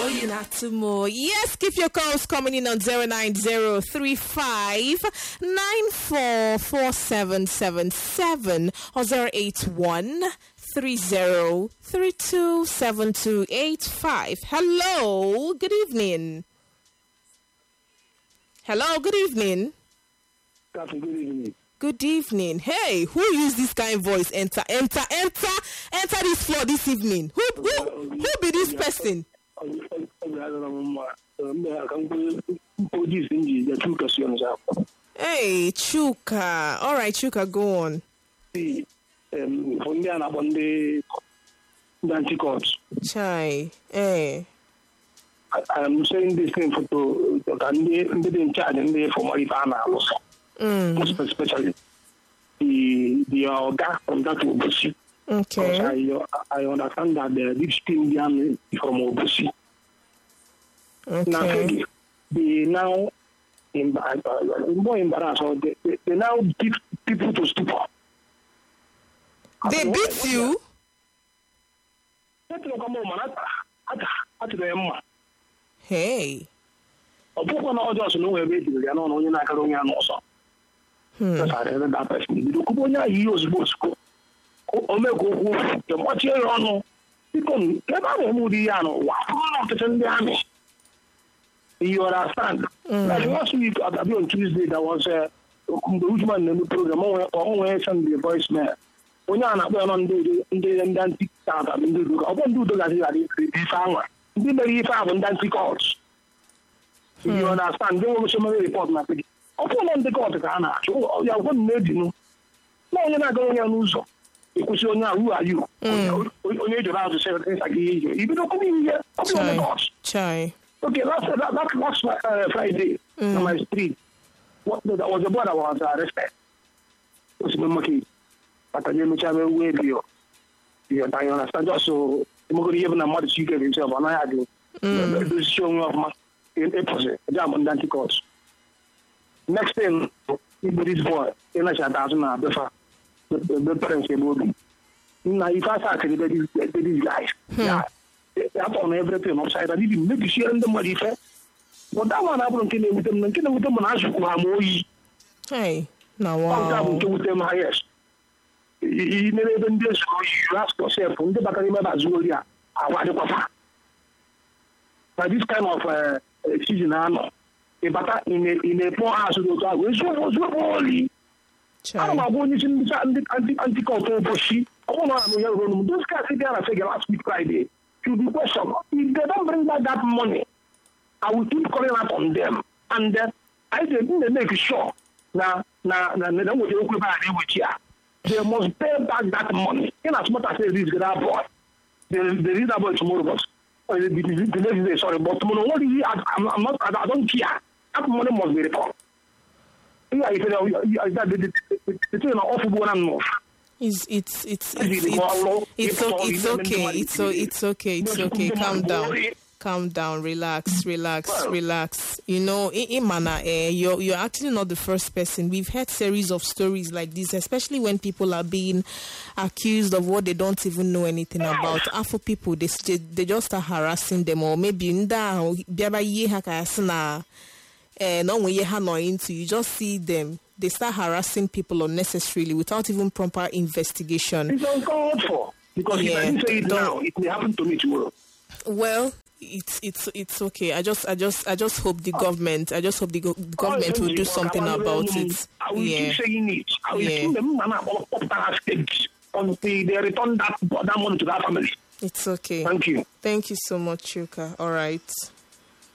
Natumo. Yes, keep your calls coming in on 09035944777 or 08130327285. Hello, good evening. Hello, good evening. Good evening. Good evening. Hey, who used this kind of voice? Enter this floor this evening. Who be this person? Hey, Chuka. All right, Chuka, go on. Chai. Hey. I'm saying this thing for to in charge and for Maripana also. Most especially the organ from that Obusi. Okay. I understand that this team from Obusi. Okay. Now they now more embarrassed. They now beat people to stupor. They beat you? Hey. That's how that person. You understand? Like last week, on Tuesday, there was a woman in the program, always send the voicemail. When you're not on the TikTok, I won't do that. You understand? They will show me report my page. On the court, you wouldn't need you. No, you're not going to lose. Because you know who are you? You need to have to say things like you. Even though coming here, on the court. Chai. Okay, last Friday on my street. There was a boy that was arrested. It was Monkey. But I didn't have a way to you understand? So, I'm going to give him a mother secret himself, and I had to showing off my opposite, jam on Dante courts. Next thing, this boy, in a shot doesn't have the parents will be. Now, if I start to these guys, yeah. Upon everything outside, I didn't make sure in the money fair. But that one I won't kill with them and kill with them and ask you. Hey, now wow. With them, highest. You never even do so. You ask yourself, from the back of Zulia, I want to go. But this kind of season, I know. In a poor house, I was only. I'm going to anti-cultural bushy. Oh, no, those guys are figure last week Friday. To be questioned. If they don't bring back that money, I will keep calling out on them. And I didn't make sure now they don't with you. They must pay back that money. In as much as this that boy, the leader boy tomorrow the next day, sorry, but tomorrow I don't care. That money must be returned. Yeah, if it's an awful one and more. It's okay. Calm down. Relax. You know, Imana, you're actually not the first person. We've had series of stories like this, especially when people are being accused of what they don't even know anything about. Afro people, they just start harassing them, or maybe you just see them. They start harassing people unnecessarily without even proper investigation. It's uncalled for, because if I didn't say it now, it may happen to me tomorrow. Well, it's okay. I just hope the government. I just hope the government will do something about it. I will keep saying it. I will keep them until they return that money to that family. It's okay. Thank you. Thank you so much, Chuka. All right.